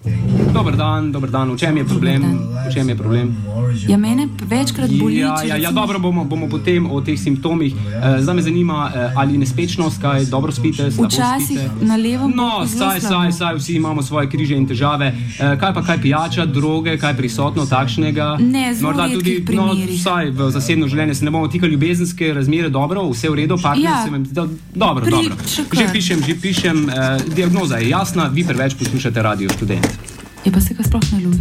Dober dan, v čem je problem? Ja, mene večkrat boli. Ja, dobro, bomo potem o teh simptomih. Zdaj me zanima, ali nespečnost, kaj dobro spite, slabo spite? Včasih na levom. No, saj, vsi imamo svoje križe in težave. Kaj pijača, droge, kaj prisotno takšnega? Ne, zelo redkih primerih. Vsaj v zasebno življenje se ne bomo tikali, ljubezenske razmere, dobro, vse v redu, partner se vam zdi, dobro. Že pišem, diagnoza je jasna, vi preveč poslušate Radio Študent. Je pa se ga sploh ne ljubi.